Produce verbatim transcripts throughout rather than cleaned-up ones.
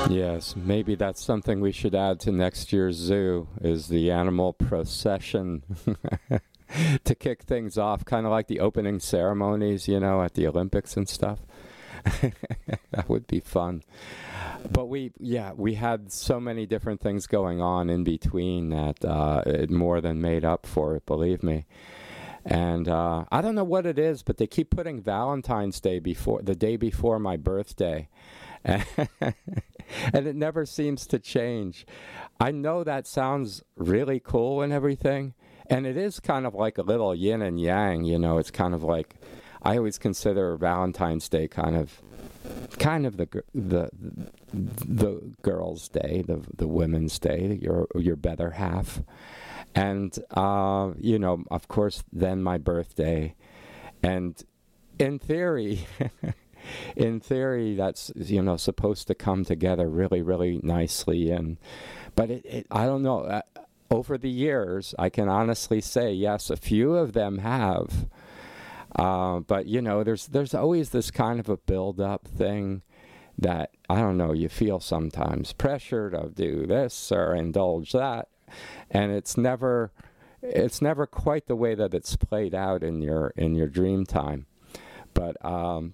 Yes, maybe that's something we should add to next year's zoo, is the animal procession to kick things off, kind of like the opening ceremonies, you know, at the Olympics and stuff. That would be fun. But we, yeah, we had so many different things going on in between that uh, it more than made up for it, believe me. And uh, I don't know what it is, but they keep putting Valentine's Day before the day before my birthday. And it never seems to change. I know that sounds really cool and everything, and it is kind of like a little yin and yang, you know. It's kind of like, I always consider Valentine's Day kind of kind of the the the girls' day, the the women's day, your your better half. And uh, you know, of course, then my birthday. And in theory, in theory, that's, you know, supposed to come together really, really nicely. And but it, it I don't know. Uh, over the years, I can honestly say, yes, a few of them have. Uh, but you know, there's there's always this kind of a build-up thing that, I don't know, you feel sometimes pressure to do this or indulge that, and it's never it's never quite the way that it's played out in your in your dream time. But um,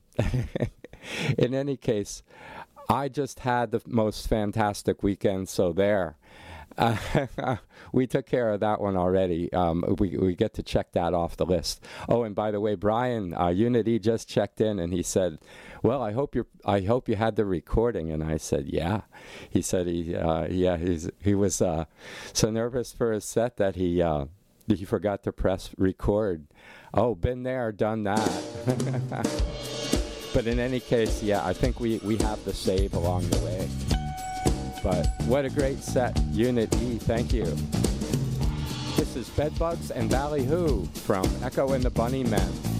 in any case, I just had the most fantastic weekend, so there. Uh, we took care of that one already. Um, we we get to check that off the list. Oh, and by the way, Brian, uh, Unity just checked in, and he said, "Well, I hope you I hope you had the recording." And I said, "Yeah." He said he uh, yeah he's he was uh, so nervous for his set that he uh, he forgot to press record. Oh, been there, done that. But in any case, yeah, I think we we have the save along the way. But what a great set, Unit E, thank you. This is Bedbugs and Ballyhoo from Echo and the Bunnymen.